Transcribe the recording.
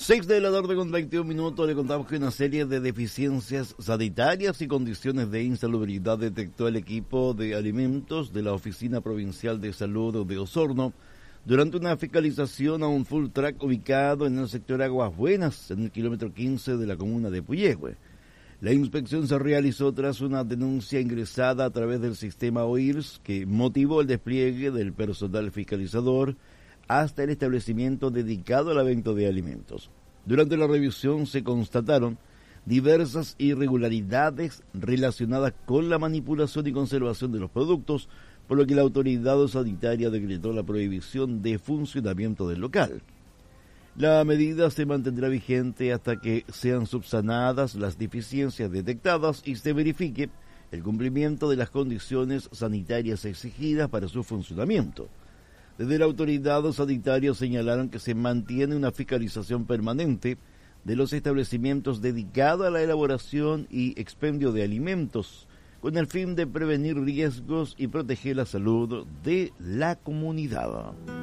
6:21 le contamos que una serie de deficiencias sanitarias y condiciones de insalubridad detectó el equipo de alimentos de la Oficina Provincial de Salud de Osorno durante una fiscalización a un full track ubicado en el sector Aguas Buenas, en el kilómetro 15 de la comuna de Puyehue. La inspección se realizó tras una denuncia ingresada a través del sistema OIRS que motivó el despliegue del personal fiscalizador hasta el establecimiento dedicado a la venta de alimentos. Durante la revisión se constataron diversas irregularidades relacionadas con la manipulación y conservación de los productos, por lo que la autoridad sanitaria decretó la prohibición de funcionamiento del local. La medida se mantendrá vigente hasta que sean subsanadas las deficiencias detectadas y se verifique el cumplimiento de las condiciones sanitarias exigidas para su funcionamiento. Desde la autoridad sanitaria señalaron que se mantiene una fiscalización permanente de los establecimientos dedicados a la elaboración y expendio de alimentos, con el fin de prevenir riesgos y proteger la salud de la comunidad.